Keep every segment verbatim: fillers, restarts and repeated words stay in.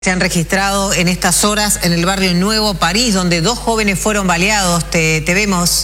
Se han registrado en estas horas en el barrio Nuevo París, donde dos jóvenes fueron baleados. Te, te vemos.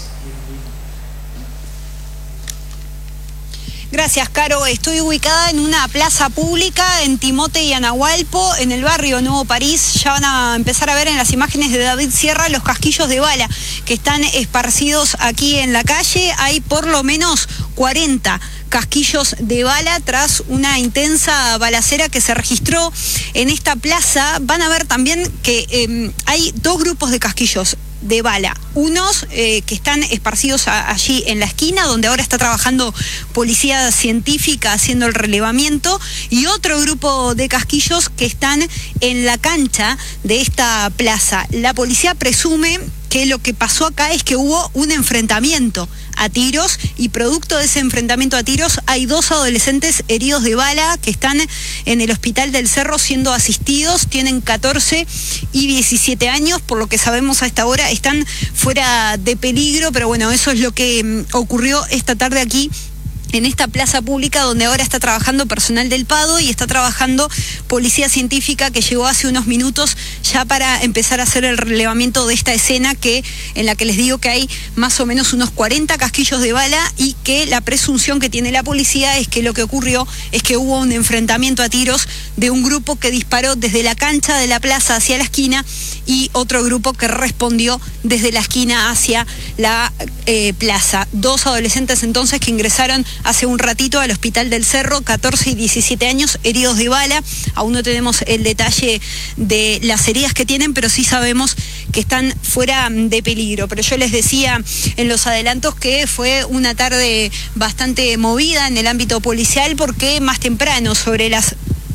Gracias, Caro. Estoy ubicada en una plaza pública en Timote y Anahualpo, en el barrio Nuevo París. Ya van a empezar a ver en las imágenes de David Sierra los casquillos de bala que están esparcidos aquí en la calle. Hay por lo menos cuarenta casquillos de bala tras una intensa balacera que se registró en esta plaza. Van a ver también que eh, hay dos grupos de casquillos de bala, unos eh, que están esparcidos a, allí en la esquina donde ahora está trabajando policía científica haciendo el relevamiento, y otro grupo de casquillos que están en la cancha de esta plaza. La policía presume que lo que pasó acá es que hubo un enfrentamiento a tiros, y producto de ese enfrentamiento a tiros hay dos adolescentes heridos de bala que están en el hospital del Cerro siendo asistidos. Tienen catorce y diecisiete años, por lo que sabemos a esta hora están fuera de peligro, pero bueno, eso es lo que mm, ocurrió esta tarde aquí en esta plaza pública, donde ahora está trabajando personal del PADO y está trabajando policía científica, que llegó hace unos minutos ya para empezar a hacer el relevamiento de esta escena, que en la que les digo que hay más o menos unos cuarenta casquillos de bala, y que la presunción que tiene la policía es que lo que ocurrió es que hubo un enfrentamiento a tiros de un grupo que disparó desde la cancha de la plaza hacia la esquina y otro grupo que respondió desde la esquina hacia la eh, plaza. Dos adolescentes entonces que ingresaron hace un ratito al hospital del Cerro, catorce y diecisiete años, heridos de bala. Aún no tenemos el detalle de las heridas que tienen, pero sí sabemos que están fuera de peligro. Pero yo les decía en los adelantos que fue una tarde bastante movida en el ámbito policial, porque más temprano, sobre las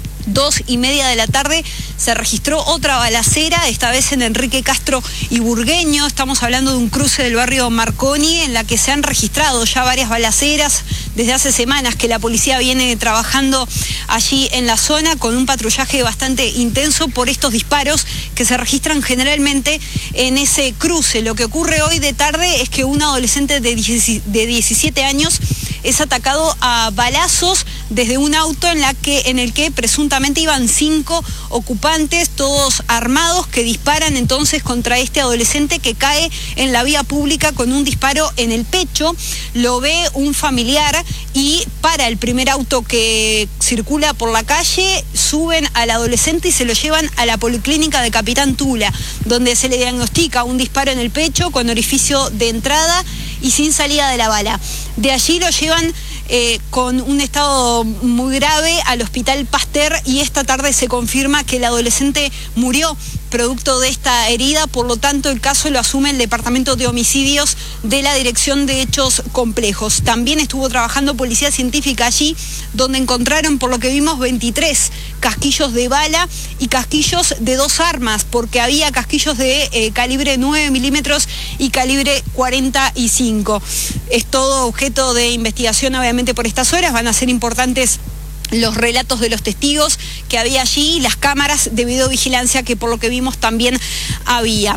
dos y media de la tarde, se registró otra balacera, esta vez en Enrique Castro y Burgueño. Estamos hablando de un cruce del barrio Marconi, en la que se han registrado ya varias balaceras desde hace semanas que la policía viene trabajando allí en la zona, con un patrullaje bastante intenso por estos disparos que se registran generalmente en ese cruce. Lo que ocurre hoy de tarde es que un adolescente de diecisiete años es atacado a balazos desde un auto en, la que, en el que presuntamente iban cinco ocupantes, todos armados, que disparan entonces contra este adolescente, que cae en la vía pública con un disparo en el pecho. Lo ve un familiar y para el primer auto que circula por la calle, suben al adolescente y se lo llevan a la policlínica de Capitán Tula, donde se le diagnostica un disparo en el pecho con orificio de entrada y sin salida de la bala. De allí lo llevan eh, con un estado muy grave al Hospital Pasteur, y esta tarde se confirma que el adolescente murió producto de esta herida. Por lo tanto, el caso lo asume el Departamento de Homicidios de la Dirección de Hechos Complejos. También estuvo trabajando policía científica allí, donde encontraron, por lo que vimos, veintitrés casquillos de bala y casquillos de dos armas, porque había casquillos de eh, calibre nueve milímetros y calibre cuarenta y cinco. Es todo objeto de investigación, obviamente, por estas horas. Van a ser importantes los relatos de los testigos que había allí y las cámaras de videovigilancia que por lo que vimos también había.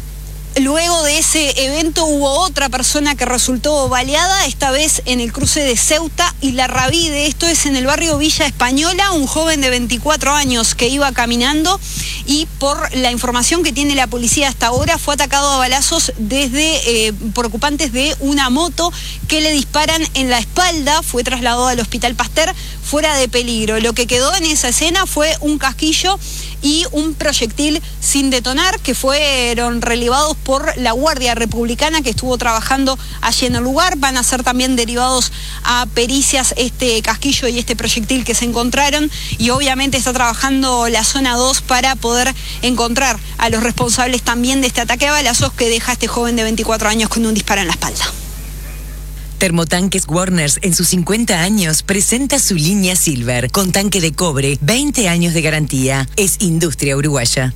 Luego de ese evento hubo otra persona que resultó baleada, esta vez en el cruce de Ceuta y La Rabide. Esto es en el barrio Villa Española, un joven de veinticuatro años que iba caminando y, por la información que tiene la policía hasta ahora, fue atacado a balazos desde eh, por ocupantes de una moto que le disparan en la espalda. Fue trasladado al Hospital Pasteur fuera de peligro. Lo que quedó en esa escena fue un casquillo y un proyectil sin detonar, que fueron relevados por la Guardia Republicana, que estuvo trabajando allí en el lugar. Van a ser también derivados a pericias este casquillo y este proyectil que se encontraron, y obviamente está trabajando la zona dos para poder encontrar a los responsables también de este ataque a balazos que deja a este joven de veinticuatro años con un disparo en la espalda. Termotanques Warners, en sus cincuenta años, presenta su línea Silver, con tanque de cobre, veinte años de garantía. Es industria uruguaya.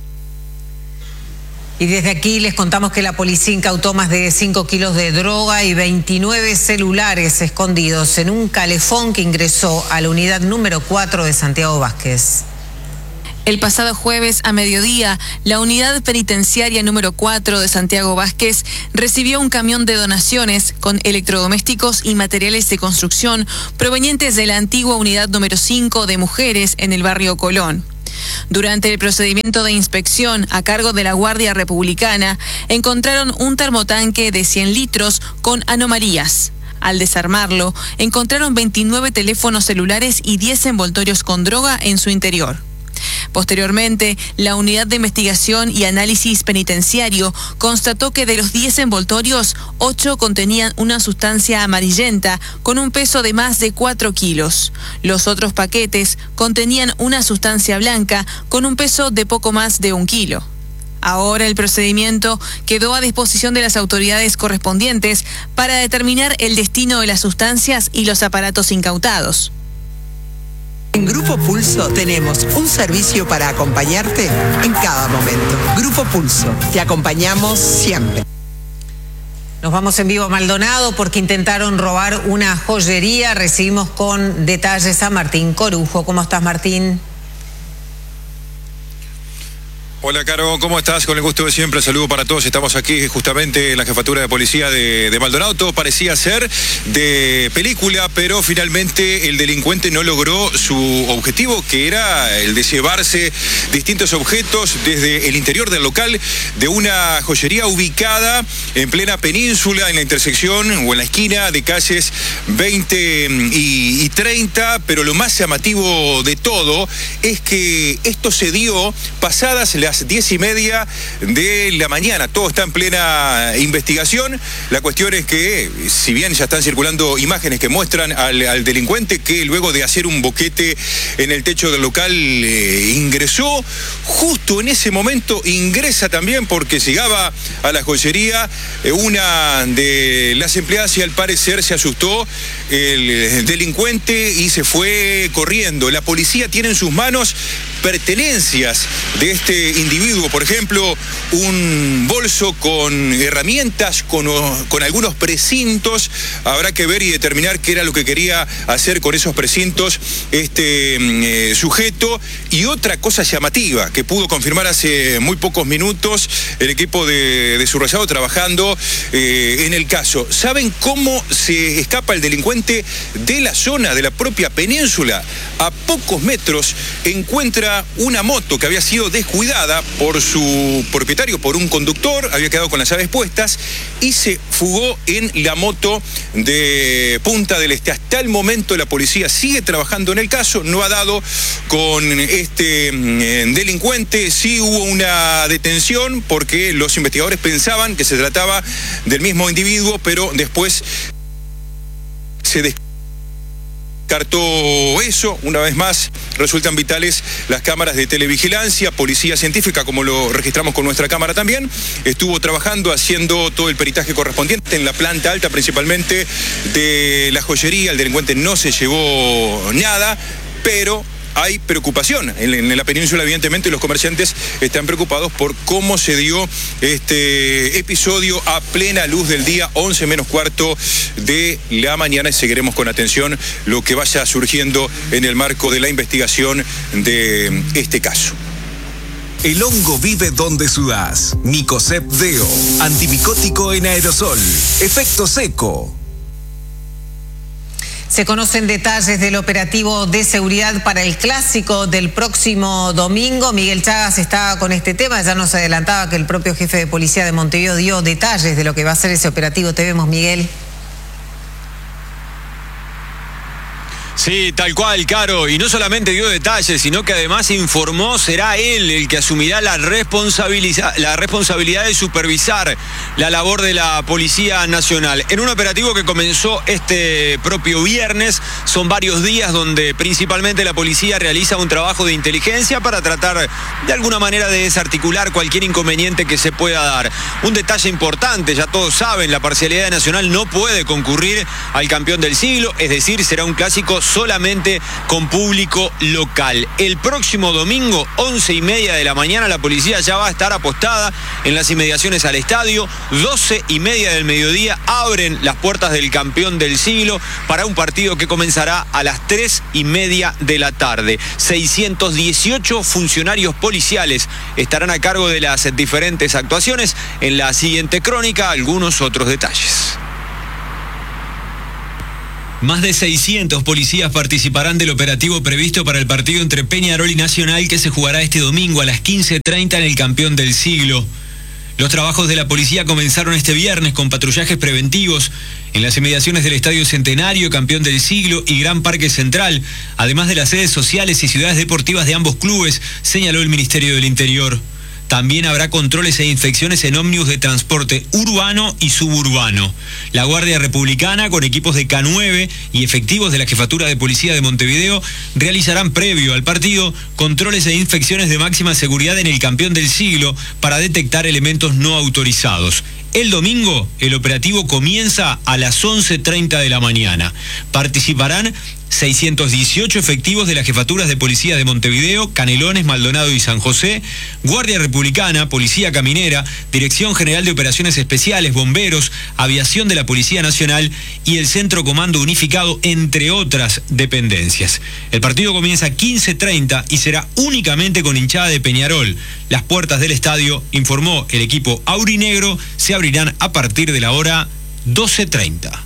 Y desde aquí les contamos que la policía incautó más de cinco kilos de droga y veintinueve celulares escondidos en un calefón que ingresó a la unidad número cuatro de Santiago Vázquez. El pasado jueves a mediodía, la unidad penitenciaria número cuatro de Santiago Vázquez recibió un camión de donaciones con electrodomésticos y materiales de construcción provenientes de la antigua unidad número cinco de mujeres en el barrio Colón. Durante el procedimiento de inspección a cargo de la Guardia Republicana, encontraron un termotanque de cien litros con anomalías. Al desarmarlo, encontraron veintinueve teléfonos celulares y diez envoltorios con droga en su interior. Posteriormente, la Unidad de Investigación y Análisis Penitenciario constató que de los diez envoltorios, ocho contenían una sustancia amarillenta con un peso de más de cuatro kilos. Los otros paquetes contenían una sustancia blanca con un peso de poco más de un kilo. Ahora el procedimiento quedó a disposición de las autoridades correspondientes para determinar el destino de las sustancias y los aparatos incautados. En Grupo Pulso tenemos un servicio para acompañarte en cada momento. Grupo Pulso, te acompañamos siempre. Nos vamos en vivo a Maldonado porque intentaron robar una joyería. Recibimos con detalles a Martín Corujo. ¿Cómo estás, Martín? Hola, Caro, ¿cómo estás? Con el gusto de siempre, saludo para todos. Estamos aquí justamente en la jefatura de policía de, de Maldonado. Todo parecía ser de película, pero finalmente el delincuente no logró su objetivo, que era el de llevarse distintos objetos desde el interior del local de una joyería ubicada en plena península, en la intersección o en la esquina de calles veinte y treinta. Pero lo más llamativo de todo es que esto se dio pasadas las diez y media de la mañana. Todo está en plena investigación. La cuestión es que, si bien ya están circulando imágenes que muestran al, al delincuente que luego de hacer un boquete en el techo del local eh, ingresó, justo en ese momento ingresa también porque llegaba a la joyería eh, una de las empleadas y al parecer se asustó el, el delincuente y se fue corriendo. La policía tiene en sus manos pertenencias de este individuo, por ejemplo, un bolso con herramientas, con, con algunos precintos. Habrá que ver y determinar qué era lo que quería hacer con esos precintos este eh, sujeto. Y otra cosa llamativa que pudo confirmar hace muy pocos minutos el equipo de, de Subrayado trabajando eh, en el caso. ¿Saben cómo se escapa el delincuente de la zona de la propia península? A pocos metros encuentra una moto que había sido descuidada por su propietario, por un conductor, había quedado con las llaves puestas y se fugó en la moto de Punta del Este. Hasta el momento la policía sigue trabajando en el caso, no ha dado con este eh, delincuente. Sí hubo una detención porque los investigadores pensaban que se trataba del mismo individuo, pero después se descubrió. Descartó eso. Una vez más, resultan vitales las cámaras de televigilancia. Policía científica, como lo registramos con nuestra cámara también, estuvo trabajando, haciendo todo el peritaje correspondiente en la planta alta, principalmente de la joyería. El delincuente no se llevó nada, pero hay preocupación. En, en la península, evidentemente, los comerciantes están preocupados por cómo se dio este episodio a plena luz del día, once menos cuarto de la mañana, y seguiremos con atención lo que vaya surgiendo en el marco de la investigación de este caso. El hongo vive donde sudás. Micocep Deo, antimicótico en aerosol, efecto seco. Se conocen detalles del operativo de seguridad para el clásico del próximo domingo. Miguel Chagas está con este tema. Ya nos adelantaba que el propio jefe de policía de Montevideo dio detalles de lo que va a ser ese operativo. Te vemos, Miguel. Sí, tal cual, Caro, y no solamente dio detalles, sino que además informó, será él el que asumirá la responsabilidad, la responsabilidad de supervisar la labor de la Policía Nacional. En un operativo que comenzó este propio viernes, son varios días donde principalmente la policía realiza un trabajo de inteligencia para tratar de alguna manera de desarticular cualquier inconveniente que se pueda dar. Un detalle importante, ya todos saben, la parcialidad de Nacional no puede concurrir al campeón del siglo, es decir, será un clásico solamente con público local. El próximo domingo, once y media de la mañana, la policía ya va a estar apostada en las inmediaciones al estadio. doce y media del mediodía abren las puertas del campeón del siglo para un partido que comenzará a las tres y media de la tarde. seiscientos dieciocho funcionarios policiales estarán a cargo de las diferentes actuaciones. En la siguiente crónica, algunos otros detalles. Más de seiscientos policías participarán del operativo previsto para el partido entre Peñarol y Nacional, que se jugará este domingo a las quince treinta en el Campeón del Siglo. Los trabajos de la policía comenzaron este viernes con patrullajes preventivos en las inmediaciones del Estadio Centenario, Campeón del Siglo y Gran Parque Central, además de las sedes sociales y ciudades deportivas de ambos clubes, señaló el Ministerio del Interior. También habrá controles e inspecciones en ómnibus de transporte urbano y suburbano. La Guardia Republicana, con equipos de K nueve y efectivos de la Jefatura de Policía de Montevideo, realizarán previo al partido controles e inspecciones de máxima seguridad en el Campeón del Siglo para detectar elementos no autorizados. El domingo, el operativo comienza a las once treinta de la mañana. Participarán seiscientos dieciocho efectivos de las jefaturas de policía de Montevideo, Canelones, Maldonado y San José, Guardia Republicana, Policía Caminera, Dirección General de Operaciones Especiales, Bomberos, Aviación de la Policía Nacional y el Centro Comando Unificado, entre otras dependencias. El partido comienza a quince treinta y será únicamente con hinchada de Peñarol. Las puertas del estadio, informó el equipo aurinegro, se abrirán a partir de la hora doce treinta.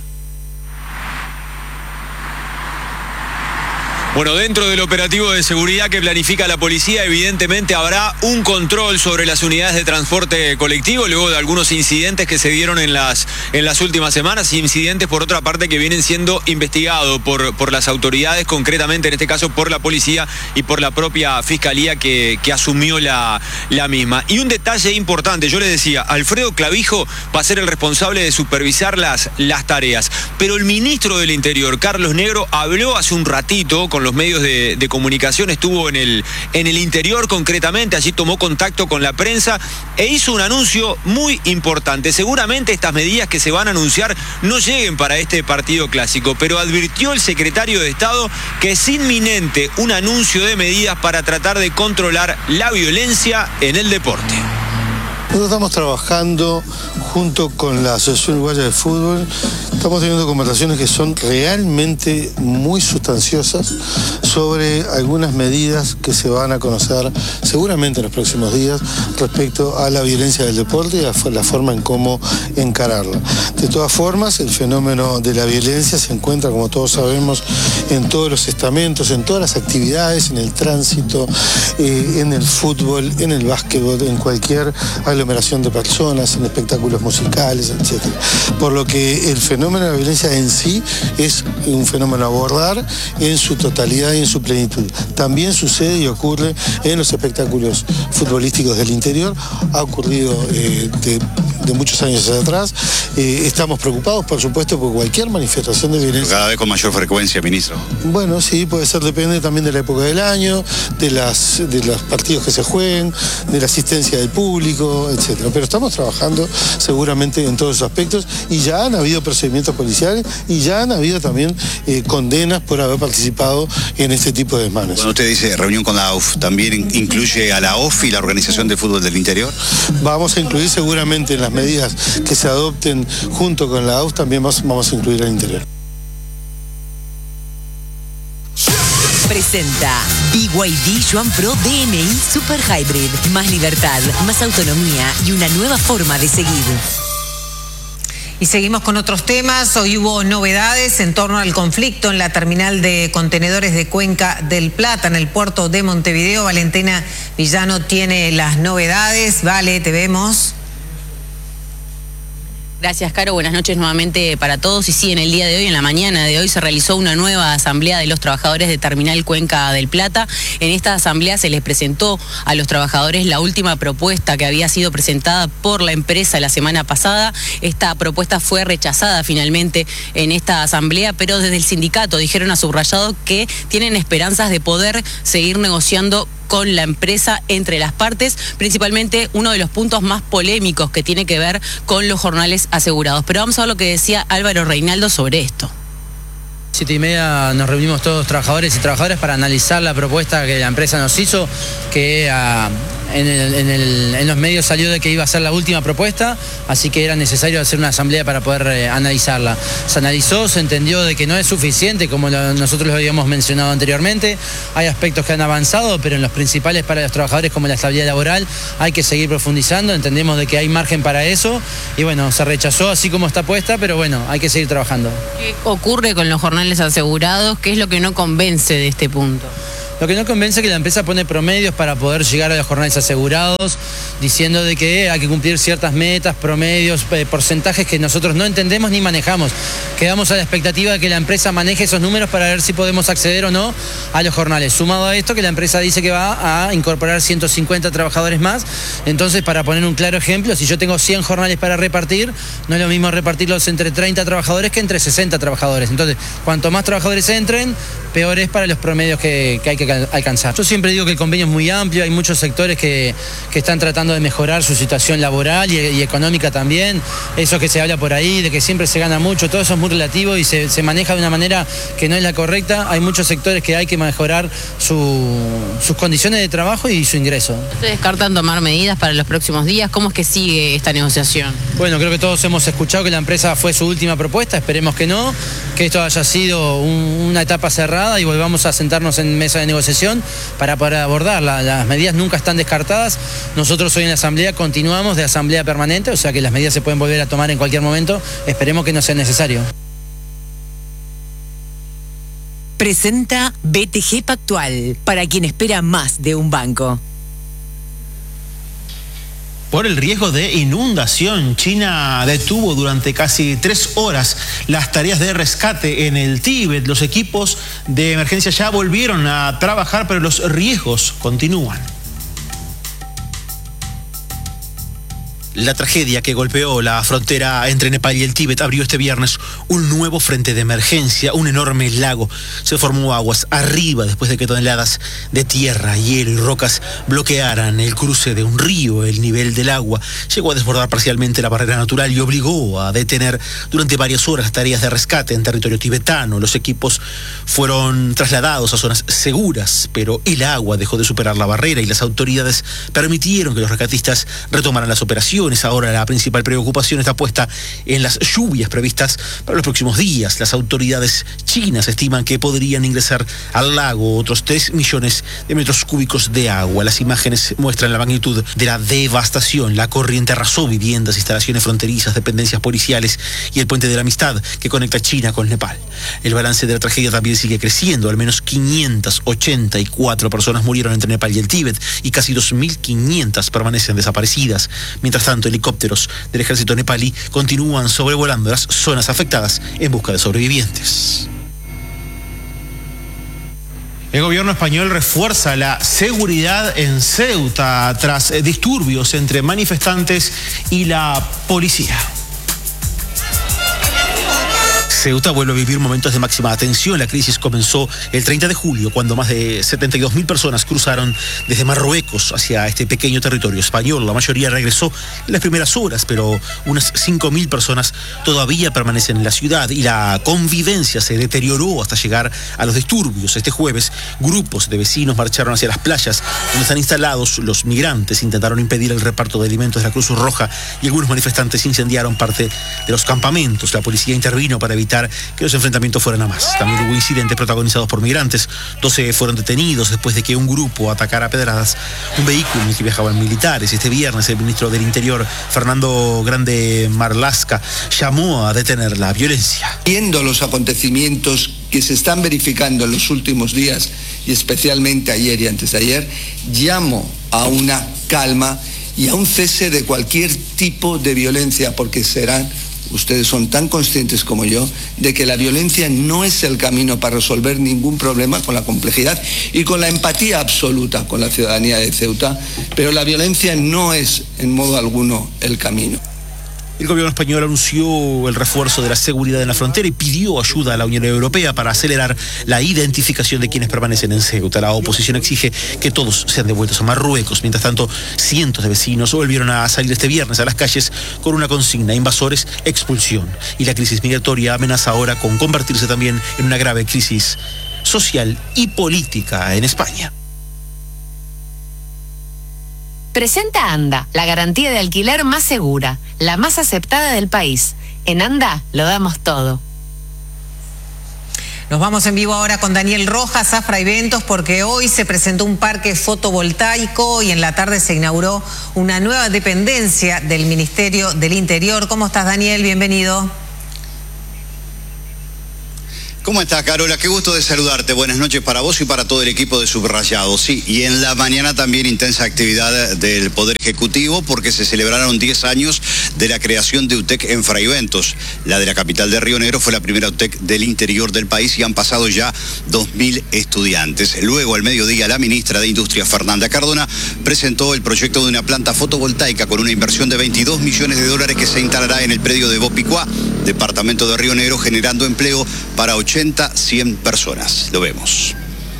Bueno, dentro del operativo de seguridad que planifica la policía, evidentemente habrá un control sobre las unidades de transporte colectivo, luego de algunos incidentes que se dieron en las, en las últimas semanas, incidentes por otra parte que vienen siendo investigados por, por las autoridades, concretamente en este caso por la policía y por la propia fiscalía que, que asumió la, la misma. Y un detalle importante, yo le decía, Alfredo Clavijo va a ser el responsable de supervisar las, las tareas, pero el ministro del Interior, Carlos Negro, habló hace un ratito con los medios de, de comunicación, estuvo en el, en el interior concretamente, allí tomó contacto con la prensa e hizo un anuncio muy importante. Seguramente estas medidas que se van a anunciar no lleguen para este partido clásico, pero advirtió el secretario de Estado que es inminente un anuncio de medidas para tratar de controlar la violencia en el deporte. Nosotros estamos trabajando junto con la Asociación Uruguaya de Fútbol, estamos teniendo conversaciones que son realmente muy sustanciosas sobre algunas medidas que se van a conocer seguramente en los próximos días respecto a la violencia del deporte y a la forma en cómo encararla. De todas formas, el fenómeno de la violencia se encuentra, como todos sabemos, en todos los estamentos, en todas las actividades, en el tránsito, eh, en el fútbol, en el básquetbol, en cualquier aglomeración de personas, en espectáculos musicales, etcétera. Por lo que el fenómeno de la violencia en sí es un fenómeno a abordar en su totalidad y en su plenitud. También sucede y ocurre en los espectáculos futbolísticos del interior, ha ocurrido eh, de, de muchos años hacia atrás. Eh, estamos preocupados, por supuesto, por cualquier manifestación de violencia. Cada vez con mayor frecuencia, ministro. Bueno, sí, puede ser, depende también de la época del año, de, las, de los partidos que se jueguen, de la asistencia del público, etcétera. Pero estamos trabajando seguramente en todos esos aspectos y ya han habido procedimientos policiales y ya han habido también eh, condenas por haber participado en este tipo de desmanes. Cuando usted dice reunión con la A U F, ¿también incluye a la O F y la Organización de Fútbol del Interior? Vamos a incluir seguramente en las medidas que se adopten junto con la A U F, también vamos, vamos a incluir al Interior. Presenta B Y D Yuan Pro D M I Super Hybrid. Más libertad, más autonomía y una nueva forma de seguir. Y seguimos con otros temas. Hoy hubo novedades en torno al conflicto en la terminal de contenedores de Cuenca del Plata, en el puerto de Montevideo. Valentina Villano tiene las novedades. Vale, te vemos. Gracias, Caro. Buenas noches nuevamente para todos. Y sí, en el día de hoy, en la mañana de hoy, se realizó una nueva asamblea de los trabajadores de Terminal Cuenca del Plata. En esta asamblea se les presentó a los trabajadores la última propuesta que había sido presentada por la empresa la semana pasada. Esta propuesta fue rechazada finalmente en esta asamblea, pero desde el sindicato dijeron a subrayado que tienen esperanzas de poder seguir negociando con la empresa entre las partes, principalmente uno de los puntos más polémicos que tiene que ver con los jornales asegurados. Pero vamos a ver lo que decía Álvaro Reinaldo sobre esto. Siete y media nos reunimos todos trabajadores y trabajadoras para analizar la propuesta que la empresa nos hizo, que a en, el, en, el, en los medios salió de que iba a ser la última propuesta, así que era necesario hacer una asamblea para poder eh, analizarla. Se analizó, se entendió de que no es suficiente, como lo, nosotros lo habíamos mencionado anteriormente. Hay aspectos que han avanzado, pero en los principales para los trabajadores, como la estabilidad laboral, hay que seguir profundizando. Entendemos de que hay margen para eso y bueno, se rechazó así como está puesta, pero bueno, hay que seguir trabajando. ¿Qué ocurre con los jornales asegurados? ¿Qué es lo que no convence de este punto? Lo que no convence es que la empresa pone promedios para poder llegar a los jornales asegurados, diciendo de que hay que cumplir ciertas metas, promedios, eh, porcentajes que nosotros no entendemos ni manejamos. Quedamos a la expectativa de que la empresa maneje esos números para ver si podemos acceder o no a los jornales. Sumado a esto, que la empresa dice que va a incorporar ciento cincuenta trabajadores más. Entonces, para poner un claro ejemplo, si yo tengo cien jornales para repartir, no es lo mismo repartirlos entre treinta trabajadores que entre sesenta trabajadores. Entonces, cuanto más trabajadores entren, peor es para los promedios que, que hay que alcanzar. Yo siempre digo que el convenio es muy amplio, hay muchos sectores que, que están tratando de mejorar su situación laboral y, y económica también. Eso que se habla por ahí, de que siempre se gana mucho, todo eso es muy relativo y se, se maneja de una manera que no es la correcta. Hay muchos sectores que hay que mejorar su, sus condiciones de trabajo y su ingreso. ¿Ustedes descartan tomar medidas para los próximos días? ¿Cómo es que sigue esta negociación? Bueno, creo que todos hemos escuchado que la empresa fue su última propuesta, esperemos que no, que esto haya sido un, una etapa cerrada y volvamos a sentarnos en mesa de negociación para poder abordar. La, las medidas nunca están descartadas. Nosotros hoy en la asamblea continuamos de asamblea permanente, o sea que las medidas se pueden volver a tomar en cualquier momento. Esperemos que no sea necesario. Presenta B T G Pactual, para quien espera más de un banco. Por el riesgo de inundación, China detuvo durante casi tres horas las tareas de rescate en el Tíbet. Los equipos de emergencia ya volvieron a trabajar, pero los riesgos continúan. La tragedia que golpeó la frontera entre Nepal y el Tíbet abrió este viernes un nuevo frente de emergencia. Un enorme lago se formó aguas arriba después de que toneladas de tierra, hielo y rocas bloquearan el cruce de un río. El nivel del agua llegó a desbordar parcialmente la barrera natural y obligó a detener durante varias horas tareas de rescate en territorio tibetano. Los equipos fueron trasladados a zonas seguras, pero el agua dejó de superar la barrera y las autoridades permitieron que los rescatistas retomaran las operaciones. Ahora la principal preocupación está puesta en las lluvias previstas para los próximos días. Las autoridades chinas estiman que podrían ingresar al lago otros tres millones de metros cúbicos de agua. Las imágenes muestran la magnitud de la devastación. La corriente arrasó viviendas, instalaciones fronterizas, dependencias policiales y el puente de la amistad que conecta China con Nepal. El balance de la tragedia también sigue creciendo. Al menos quinientas ochenta y cuatro personas murieron entre Nepal y el Tíbet y casi dos mil quinientas permanecen desaparecidas. Mientras tanto, helicópteros del ejército nepalí continúan sobrevolando las zonas afectadas en busca de sobrevivientes. El gobierno español refuerza la seguridad en Ceuta tras disturbios entre manifestantes y la policía. Ceuta vuelve a vivir momentos de máxima atención. La crisis comenzó el treinta de julio, cuando más de setenta y dos mil personas cruzaron desde Marruecos hacia este pequeño territorio español. La mayoría regresó en las primeras horas, pero unas cinco mil personas todavía permanecen en la ciudad y la convivencia se deterioró hasta llegar a los disturbios. Este jueves, grupos de vecinos marcharon hacia las playas donde están instalados los migrantes, intentaron impedir el reparto de alimentos de la Cruz Roja y algunos manifestantes incendiaron parte de los campamentos. La policía intervino para evitar que los enfrentamientos fueran a más. También hubo incidentes protagonizados por migrantes. doce fueron detenidos después de que un grupo atacara a pedradas un vehículo en el que viajaban militares. Este viernes el ministro del Interior, Fernando Grande Marlaska, llamó a detener la violencia. Viendo los acontecimientos que se están verificando en los últimos días y especialmente ayer y antes de ayer, llamo a una calma y a un cese de cualquier tipo de violencia, porque serán ustedes son tan conscientes como yo de que la violencia no es el camino para resolver ningún problema, con la complejidad y con la empatía absoluta con la ciudadanía de Ceuta, pero la violencia no es en modo alguno el camino. El gobierno español anunció el refuerzo de la seguridad en la frontera y pidió ayuda a la Unión Europea para acelerar la identificación de quienes permanecen en Ceuta. La oposición exige que todos sean devueltos a Marruecos. Mientras tanto, cientos de vecinos volvieron a salir este viernes a las calles con una consigna: invasores, expulsión. Y la crisis migratoria amenaza ahora con convertirse también en una grave crisis social y política en España. Presenta ANDA, la garantía de alquiler más segura, la más aceptada del país. En ANDA lo damos todo. Nos vamos en vivo ahora con Daniel Rojas a Fraiventos, porque hoy se presentó un parque fotovoltaico y en la tarde se inauguró una nueva dependencia del Ministerio del Interior. ¿Cómo estás, Daniel? Bienvenido. ¿Cómo estás, Carola? Qué gusto de saludarte. Buenas noches para vos y para todo el equipo de Subrayado. Sí, y en la mañana también intensa actividad del Poder Ejecutivo porque se celebraron diez años de la creación de UTEC en Fraiventos. La de la capital de Río Negro fue la primera UTEC del interior del país y han pasado ya dos mil estudiantes. Luego, al mediodía, la ministra de Industria, Fernanda Cardona, presentó el proyecto de una planta fotovoltaica con una inversión de veintidós millones de dólares que se instalará en el predio de Bopicuá, departamento de Río Negro, generando empleo para ochenta, cien personas. Lo vemos.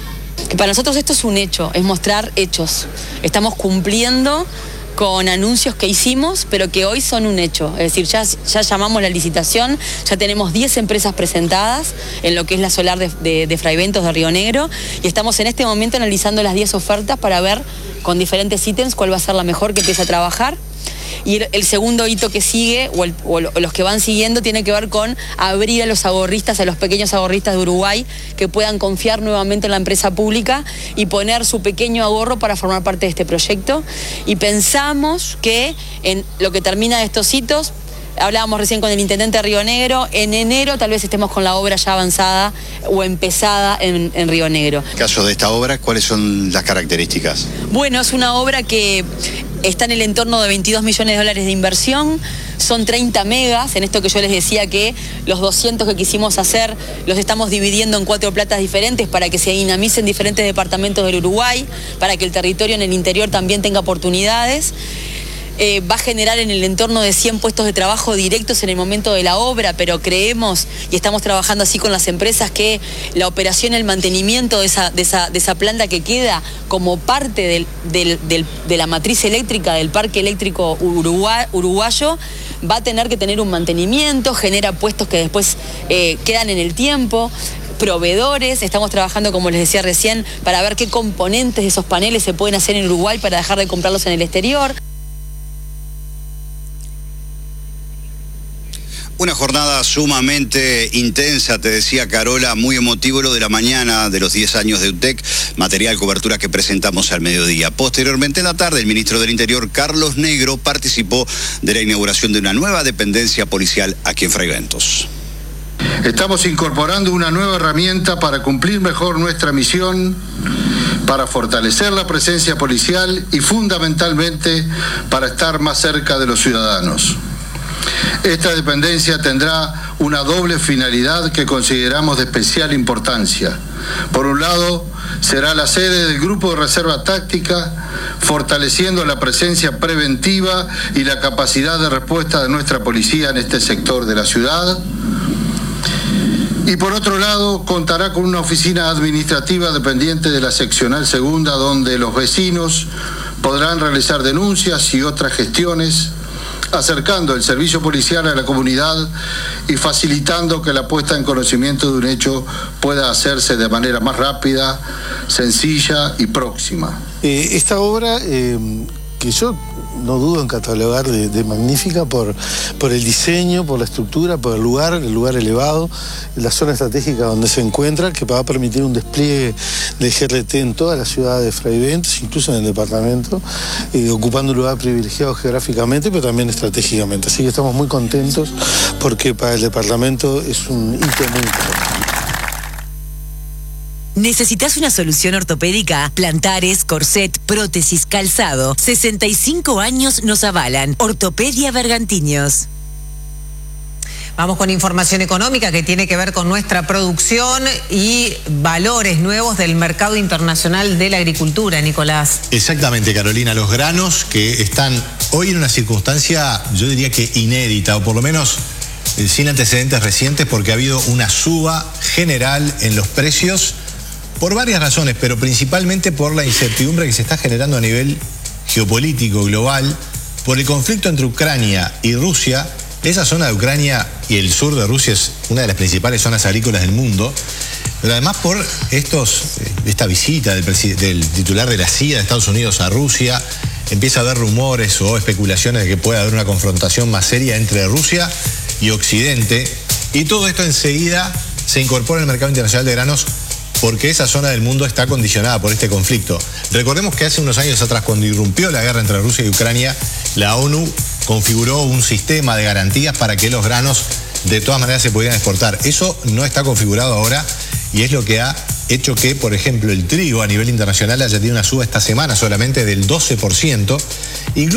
Que para nosotros esto es un hecho, es mostrar hechos. Estamos cumpliendo con anuncios que hicimos, pero que hoy son un hecho. Es decir, ya, ya llamamos la licitación, ya tenemos diez empresas presentadas en lo que es la solar de, de, de Fraiventos de Río Negro y estamos en este momento analizando las diez ofertas para ver con diferentes ítems cuál va a ser la mejor que empiece a trabajar. Y el, el segundo hito que sigue, o, el, o los que van siguiendo, tiene que ver con abrir a los ahorristas, a los pequeños ahorristas de Uruguay, que puedan confiar nuevamente en la empresa pública y poner su pequeño ahorro para formar parte de este proyecto. Y pensamos que en lo que termina de estos hitos, hablábamos recién con el intendente de Río Negro, en enero tal vez estemos con la obra ya avanzada o empezada en, en Río Negro. En caso de esta obra, ¿cuáles son las características? Bueno, es una obra que está en el entorno de veintidós millones de dólares de inversión, son treinta megas, en esto que yo les decía que los doscientos que quisimos hacer los estamos dividiendo en cuatro plantas diferentes para que se dinamicen diferentes departamentos del Uruguay, para que el territorio en el interior también tenga oportunidades. Eh, va a generar en el entorno de cien puestos de trabajo directos en el momento de la obra, pero creemos, y estamos trabajando así con las empresas, que la operación y el mantenimiento de esa, de esa, de esa planta que queda como parte del, del, del, de la matriz eléctrica del parque eléctrico uruguay, uruguayo va a tener que tener un mantenimiento, genera puestos que después eh, quedan en el tiempo. Proveedores, estamos trabajando, como les decía recién, para ver qué componentes de esos paneles se pueden hacer en Uruguay para dejar de comprarlos en el exterior. Una jornada sumamente intensa, te decía Carola, muy emotivo lo de la mañana de los diez años de UTEC, material, cobertura que presentamos al mediodía. Posteriormente en la tarde, el ministro del Interior, Carlos Negro, participó de la inauguración de una nueva dependencia policial aquí en Fraiventos. Estamos incorporando una nueva herramienta para cumplir mejor nuestra misión, para fortalecer la presencia policial y fundamentalmente para estar más cerca de los ciudadanos. Esta dependencia tendrá una doble finalidad que consideramos de especial importancia. Por un lado, será la sede del Grupo de Reserva Táctica, fortaleciendo la presencia preventiva y la capacidad de respuesta de nuestra policía en este sector de la ciudad. Y por otro lado, contará con una oficina administrativa dependiente de la seccional segunda, donde los vecinos podrán realizar denuncias y otras gestiones, acercando el servicio policial a la comunidad y facilitando que la puesta en conocimiento de un hecho pueda hacerse de manera más rápida, sencilla y próxima. Eh, esta obra, eh, que yo no dudo en catalogar de, de magnífica por, por el diseño, por la estructura, por el lugar, el lugar elevado, la zona estratégica donde se encuentra, que va a permitir un despliegue de G R T en toda la ciudad de Fraiventos, incluso en el departamento, eh, ocupando un lugar privilegiado geográficamente, pero también estratégicamente. Así que estamos muy contentos porque para el departamento es un hito muy importante. ¿Necesitas una solución ortopédica? Plantares, corset, prótesis, calzado. sesenta y cinco años nos avalan. Ortopedia Bergantiños. Vamos con información económica que tiene que ver con nuestra producción y valores nuevos del mercado internacional de la agricultura, Nicolás. Exactamente, Carolina. Los granos que están hoy en una circunstancia, yo diría que inédita, o por lo menos eh, sin antecedentes recientes, porque ha habido una suba general en los precios por varias razones, pero principalmente por la incertidumbre que se está generando a nivel geopolítico global, por el conflicto entre Ucrania y Rusia. Esa zona de Ucrania y el sur de Rusia es una de las principales zonas agrícolas del mundo, pero además por estos, esta visita del, del titular de la C I A de Estados Unidos a Rusia, empieza a haber rumores o especulaciones de que puede haber una confrontación más seria entre Rusia y Occidente. Y todo esto enseguida se incorpora al mercado internacional de granos porque esa zona del mundo está condicionada por este conflicto. Recordemos que hace unos años atrás, cuando irrumpió la guerra entre Rusia y Ucrania, la ONU configuró un sistema de garantías para que los granos de todas maneras se pudieran exportar. Eso no está configurado ahora y es lo que ha hecho que, por ejemplo, el trigo a nivel internacional haya tenido una suba esta semana solamente del doce por ciento. Incluso